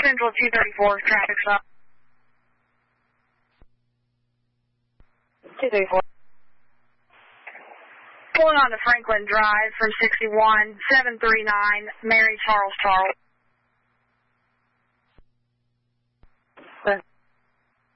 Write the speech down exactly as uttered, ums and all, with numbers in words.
Central two thirty-four, traffic stop. two thirty-four. Pulling on to Franklin Drive from sixty-one, seven three nine, Mary Charles Charles.